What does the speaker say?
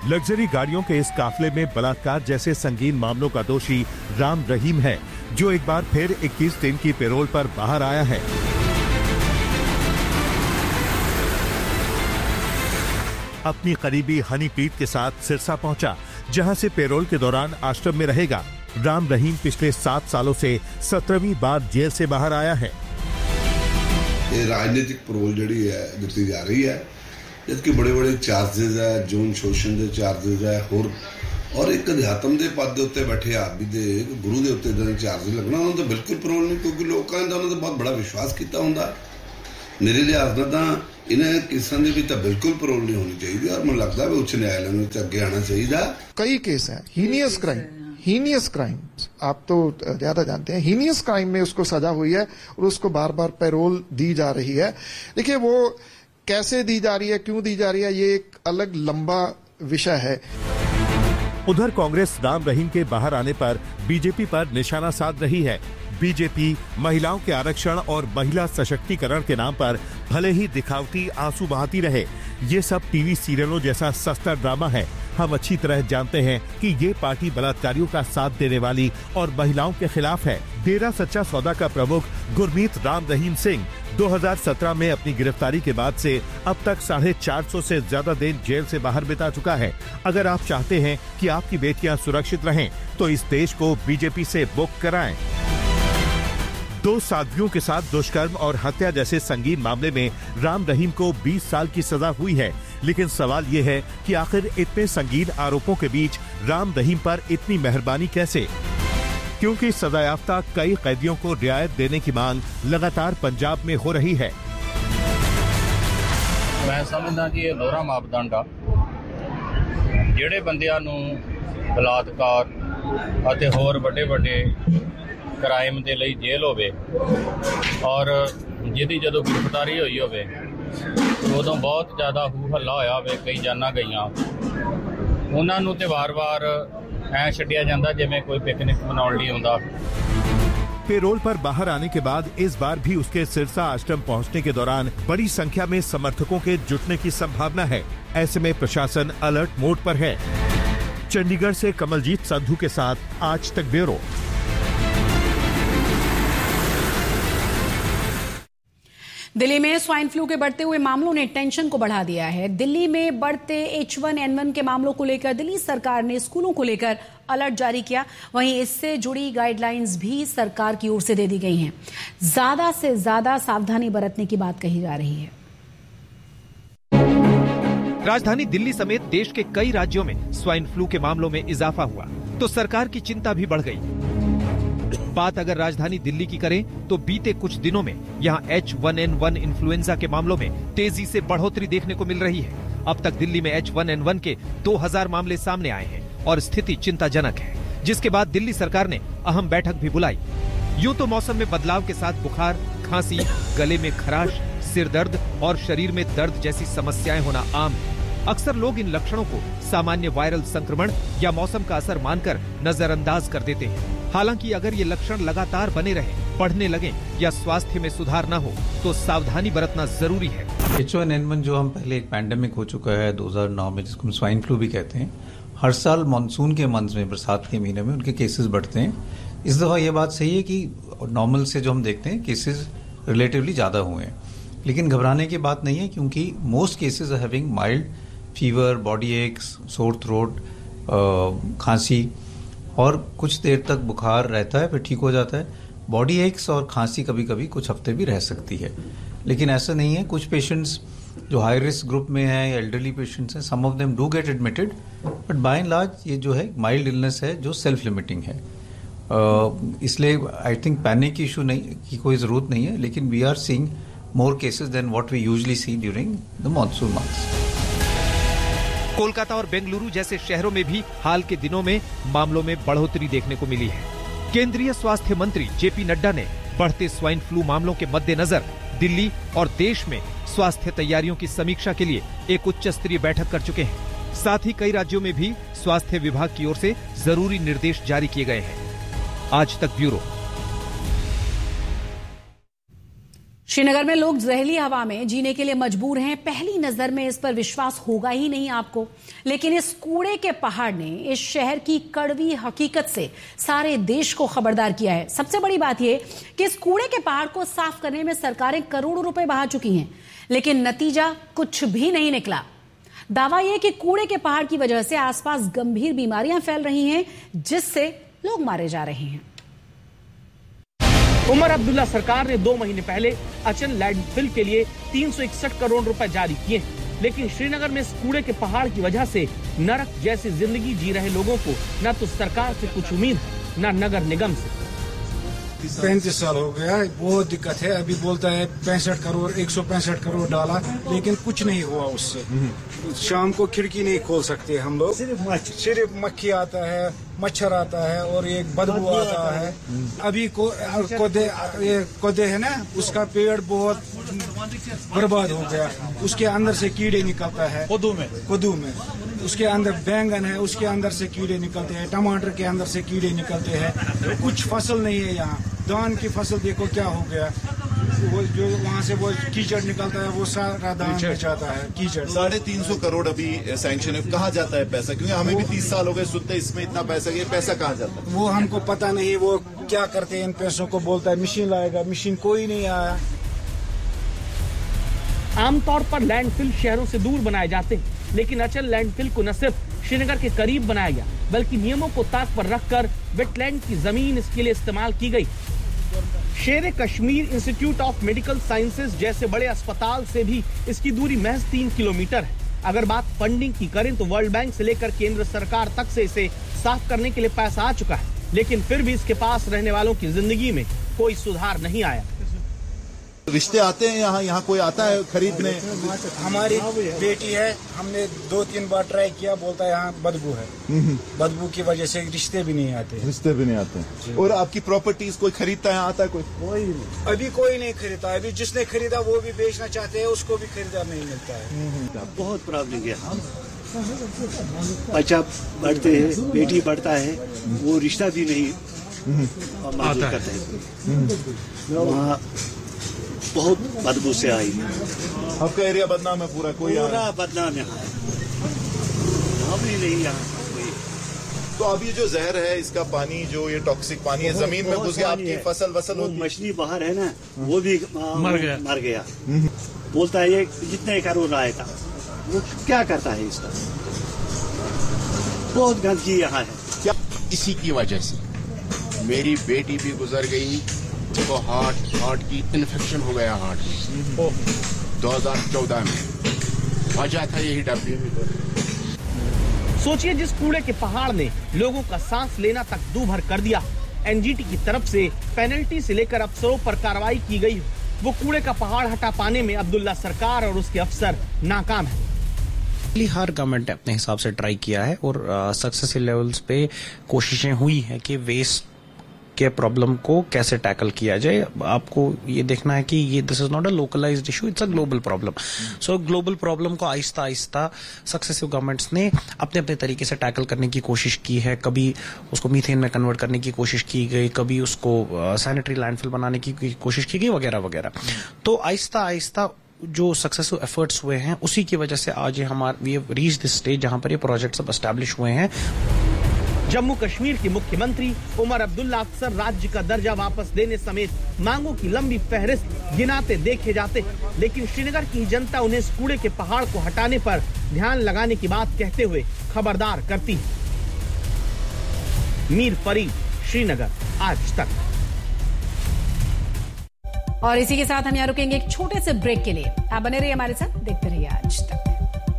Luxury गाड़ियों के इस काफिले में बलात्कार जैसे संगीन मामलों का दोषी राम रहीम है, जो एक बार फिर 21 दिन की पैरोल पर बाहर आया है। अपनी करीबी हनीप्रीत के साथ सिरसा पहुंचा, जहां से पैरोल के दौरान आश्रम में रहेगा। राम रहीम पिछले 7 सालों से 17वीं बार जेल से बाहर आया है। ये राजनीतिक पैरोल जी है दी जा रही है, जबकि बड़े बड़े चार्जेस है, जोन शोषण के चार्जेस है, और एक अध्यात्म के पद के उत्ते बैठे आदमी के गुरु के उत्ते चार्ज लगना उन्होंने तो बिल्कुल पैरोल नहीं, क्योंकि लोगों ने उन्होंने बहुत बड़ा विश्वास किया होंगे। मेरे लिहाज ना इन्हें केसां दे विच बिल्कुल पैरोल नहीं होनी चाहिए, और मुझे लगता है उच्च न्यायालय में अगे आना चाहिए। कई केस है हीनियस क्राइम, आप तो ज्यादा जानते हैं, हीनियस क्राइम में उसको सजा हुई है और उसको बार बार पैरोल दी जा रही है। देखिए, वो कैसे दी जा रही है, क्यों दी जा रही है, ये एक अलग लंबा विषय है। उधर कांग्रेस राम रहीम के बाहर आने पर बीजेपी पर निशाना साध रही है। बीजेपी महिलाओं के आरक्षण और महिला सशक्तिकरण के नाम पर भले ही दिखावटी आंसू बहाती रहे, ये सब टीवी सीरियलों जैसा सस्ता ड्रामा है। हम अच्छी तरह जानते हैं कि ये पार्टी बलात्कारियों का साथ देने वाली और महिलाओं के खिलाफ है। डेरा सच्चा सौदा का प्रमुख गुरमीत राम रहीम सिंह 2017 में अपनी गिरफ्तारी के बाद से अब तक 450 से ज्यादा दिन जेल से बाहर बिता चुका है। अगर आप चाहते हैं कि आपकी बेटियां सुरक्षित रहें, तो इस देश को बीजेपी से बुक कराएं। 2 साध्वियों के साथ दुष्कर्म और हत्या जैसे संगीन मामले में राम रहीम को 20 साल की सजा हुई है, लेकिन सवाल ये है कि आखिर इतने संगीन आरोपों के बीच राम रहीम पर इतनी मेहरबानी कैसे? क्योंकि सजायाफ्ता कई कैदियों को रियायत देने की मांग लगातार पंजाब में हो रही है। मैं समझदा कि ये दोहरा मापदंड आ, ਜਿਹੜੇ ਬੰਦਿਆਂ ਨੂੰ ਬਲਾਤਕਾਰ ਅਤੇ ਹੋਰ ਵੱਡੇ क्राइम के लिए जेल होवे और जिहदी जदों गिरफ्तारी हुई होवे उदों बहुत ज़्यादा हू हल्ला होया होवे, कई जाना गईयां, उन्हां नूं ते वार-वार ऐ छड्डिया जांदा जिवें कोई पिकनिक मनाउण लई आउंदा। पैरोल पर बाहर आने के बाद इस बार भी उसके सिरसा आश्रम पहुंचने के दौरान बड़ी संख्या में समर्थकों के जुटने की संभावना है। ऐसे में प्रशासन अलर्ट मोड पर है। चंडीगढ़ से कमलजीत संधू के साथ आज तक ब्यूरो। दिल्ली में स्वाइन फ्लू के बढ़ते हुए मामलों ने टेंशन को बढ़ा दिया है। दिल्ली में बढ़ते H1N1 के मामलों को लेकर दिल्ली सरकार ने स्कूलों को लेकर अलर्ट जारी किया। वहीं इससे जुड़ी गाइडलाइंस भी सरकार की ओर से दे दी गई हैं। ज्यादा से ज्यादा सावधानी बरतने की बात कही जा रही है। राजधानी दिल्ली समेत देश के कई राज्यों में स्वाइन फ्लू के मामलों में इजाफा हुआ तो सरकार की चिंता भी बढ़ गई। बात अगर राजधानी दिल्ली की करें तो बीते कुछ दिनों में यहाँ H1N1 इन्फ्लुएंजा के मामलों में तेजी से बढ़ोतरी देखने को मिल रही है। अब तक दिल्ली में H1N1 के 2000 मामले सामने आए हैं और स्थिति चिंताजनक है, जिसके बाद दिल्ली सरकार ने अहम बैठक भी बुलाई। यूं तो मौसम में बदलाव के साथ बुखार, खांसी, गले में खराश, सिर दर्द और शरीर में दर्द जैसी समस्याएं होना आम है। अक्सर लोग इन लक्षणों को सामान्य वायरल संक्रमण या मौसम का असर मानकर नजरअंदाज कर देते हैं। हालांकि अगर ये लक्षण लगातार बने रहे, बढ़ने लगे या स्वास्थ्य में सुधार न हो तो सावधानी बरतना जरूरी है। H1N1 जो हम पहले एक पैंडेमिक हो चुका है 2009 में, जिसको हम स्वाइन फ्लू भी कहते हैं, हर साल मानसून के मंथ में, बरसात के महीने में उनके केसेस बढ़ते हैं। इस दफा ये बात सही है कि नॉर्मल से जो हम देखते हैं केसेस रिलेटिवली ज्यादा हुए हैं, लेकिन घबराने की बात नहीं है, क्योंकि most cases are having mild fever, body aches, sore throat, खांसी और कुछ देर तक बुखार रहता है, फिर ठीक हो जाता है। बॉडी एक्स और खांसी कभी कभी कुछ हफ्ते भी रह सकती है, लेकिन ऐसा नहीं है। कुछ पेशेंट्स जो हाई रिस्क ग्रुप में हैं या एल्डरली पेशेंट्स हैं, सम of them do get admitted, but by and large ये जो है माइल्ड इलनेस है जो सेल्फ लिमिटिंग है। इसलिए आई थिंक पैनिक इशू नहीं की कोई जरूरत नहीं है, लेकिन we are seeing more cases then what we usually C during the monsoon months. Kolkata और बेंगलुरु जैसे शहरों में भी हाल के दिनों में मामलों में बढ़ोतरी देखने को मिली है। केंद्रीय स्वास्थ्य मंत्री जेपी नड्डा ने बढ़ते स्वाइन फ्लू मामलों के मद्देनजर दिल्ली और देश में स्वास्थ्य तैयारियों की समीक्षा के लिए एक उच्च स्तरीय बैठक कर चुके हैं। साथ ही कई राज्यों में भी स्वास्थ्य विभाग की ओर से जरूरी निर्देश जारी किए गए हैं। आज तक ब्यूरो। श्रीनगर में लोग जहरीली हवा में जीने के लिए मजबूर हैं। पहली नजर में इस पर विश्वास होगा ही नहीं आपको, लेकिन इस कूड़े के पहाड़ ने इस शहर की कड़वी हकीकत से सारे देश को खबरदार किया है। सबसे बड़ी बात यह कि इस कूड़े के पहाड़ को साफ करने में सरकारें करोड़ों रुपए बहा चुकी हैं, लेकिन नतीजा कुछ भी नहीं निकला। दावा यह कि कूड़े के पहाड़ की वजह से आसपास गंभीर बीमारियां फैल रही हैं, जिससे लोग मारे जा रहे हैं। उमर अब्दुल्ला सरकार ने 2 महीने पहले अचल लैंडफिल के लिए 361 करोड़ रुपए जारी किए, लेकिन श्रीनगर में इस कूड़े के पहाड़ की वजह से नरक जैसी जिंदगी जी रहे लोगों को न तो सरकार से कुछ उम्मीद है, न नगर निगम से। 35 साल हो गया, बहुत दिक्कत है। अभी बोलता है 65 करोड़ 165 करोड़ डाला, लेकिन कुछ नहीं हुआ उससे। शाम को खिड़की नहीं खोल सकते हम लोग, सिर्फ मक्खी आता है, मच्छर आता है और एक बदबू आता है। अभी कोदे है ना, उसका पेड़ बहुत बर्बाद हो गया, उसके अंदर से कीड़े निकलता है। कद्दू में उसके अंदर बैंगन है, उसके अंदर से कीड़े निकलते हैं। टमाटर के अंदर से कीड़े निकलते हैं। कुछ फसल नहीं है यहाँ। धान की फसल देखो क्या हो गया, वो जो वहाँ से वो कीचड़ निकलता है, वो सारा धान बचाता है कीचड़। 350 करोड़ अभी सैंक्शन है। कहाँ जाता है पैसा? क्योंकि हमें भी 30 साल हो गए सुनते इसमें इतना पैसा, ये पैसा कहाँ जाता है वो हमको पता नहीं। वो क्या करते हैं इन पैसों को, बोलता है मशीन लाएगा, मशीन कोई नहीं आया। आमतौर पर लैंडफिल शहरों से दूर बनाए जाते हैं, लेकिन अचल लैंडफिल को न सिर्फ श्रीनगर के करीब बनाया गया, बल्कि नियमों को ताक पर रखकर वेटलैंड की जमीन इसके लिए इस्तेमाल की गई। शेर Kashmir institute of medical sciences जैसे बड़े अस्पताल से भी इसकी दूरी महज 3 किलोमीटर है। अगर बात फंडिंग की करें तो वर्ल्ड बैंक से लेकर केंद्र सरकार तक से इसे साफ करने के लिए पैसा आ चुका है, लेकिन फिर भी इसके पास रहने वालों की जिंदगी में कोई सुधार नहीं आया। रिश्ते आते हैं यहाँ कोई आता है खरीदने? हमारी बेटी है, हमने 2-3 बार ट्राई किया, बोलता है यहाँ बदबू है। बदबू की वजह से रिश्ते भी नहीं आते। और आपकी प्रॉपर्टीज कोई खरीदता है, आता है कोई? अभी कोई नहीं खरीदता। अभी जिसने खरीदा वो भी बेचना चाहते हैं, उसको भी खरीदार नहीं मिलता है। बहुत प्रॉब्लम है। हम बच्चा बढ़ते हैं, बेटी बढ़ता है, वो रिश्ता भी नहीं आता है। वहाँ बहुत बदबू से आई। आपका एरिया बदनाम है पूरा बदनाम है, हम ही नहीं यहाँ कोई। तो अब ये जो जहर है, इसका पानी जो ये टॉक्सिक पानी है, जमीन में घुस गया, आपकी फसल मछली बाहर है ना, वो भी मर गया। बोलता है ये जितने करोड़ आएगा, वो क्या करता है इसका? बहुत गंदगी यहाँ है। क्या इसी की वजह से मेरी बेटी भी गुजर गई, तो हार्ट की इन्फेक्शन हो गया हार्ट में 2014 में। वजह था यही डब्ल्यू। सोचिए, जिस कूड़े के पहाड़ ने लोगों का सांस लेना तक दूभर कर दिया, एनजीटी की तरफ से पेनल्टी से लेकर अफसरों पर कार्रवाई की गई, वो कूड़े का पहाड़ हटा पाने में अब्दुल्ला सरकार और उसके अफसर नाकाम है। हर गवर्नमेंट ने अपने हिसाब से ट्राई किया है और सक्सेसफुल लेवल्स पे कोशिशें हुई हैं कि वेस्ट के प्रॉब्लम को कैसे टैकल किया जाए। आपको ये देखना है कि ये this is not a localised issue, it's a global problem. So global problem को आहिस्ता आहिस्ता सक्सेसिव गवर्नमेंट्स ने अपने अपने तरीके से टैकल करने की कोशिश की है। कभी उसको मीथेन में कन्वर्ट करने की कोशिश की गई, कभी उसको सैनिटरी लैंडफिल बनाने की कोशिश की गई, वगैरह वगैरह। तो आहिस्ता आहिस्ता जो सक्सेसफुल एफर्ट्स हुए हैं, उसी की वजह से आज we have reached this stage जहां पर ये प्रोजेक्ट्स अब एस्टैब्लिश हुए हैं। जम्मू कश्मीर के मुख्यमंत्री उमर अब्दुल्ला अक्सर राज्य का दर्जा वापस देने समेत मांगों की लंबी फहरिस्त गिनाते देखे जाते, लेकिन श्रीनगर की जनता उन्हें इस कूड़े के पहाड़ को हटाने पर ध्यान लगाने की बात कहते हुए खबरदार करती है। मीर फरीद, श्रीनगर, आज तक। और इसी के साथ हम यहाँ रुकेंगे एक छोटे से ब्रेक के लिए। आप बने रहिए हमारे साथ, देखते रहिए आज तक।